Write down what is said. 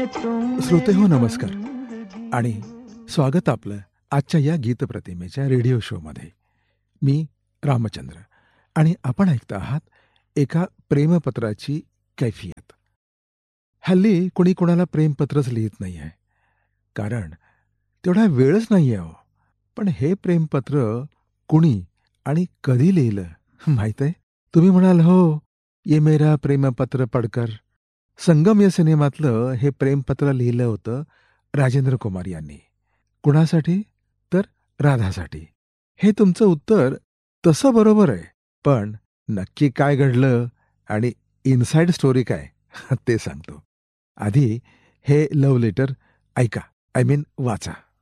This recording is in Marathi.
श्रोते हो नमस्कार आणि स्वागत आपलं आजच्या या गीतप्रतिमेच्या रेडिओ शोमध्ये. मी रामचंद्र आणि आपण ऐकत आहात एका प्रेमपत्राची कैफियत. हल्ली कोणी कोणाला प्रेमपत्रच लिहित नाही आहे, कारण तेवढा वेळच नाही आहे. पण हे प्रेमपत्र कुणी आणि कधी लिहिलं माहीत आहे? तुम्ही म्हणाल, हो ये मेरा प्रेमपत्र पडकर. संगम या सिनेमातलं हे प्रेमपत्र लिहिलं होतं राजेंद्र कुमार यांनी. कुणासाठी? तर राधासाठी. हे तुमचं उत्तर तसं बरोबर आहे, पण नक्की काय घडलं आणि इनसाइड स्टोरी काय ते सांगतो. आधी हे लव्ह लेटर ऐका, आय मीन वाचा.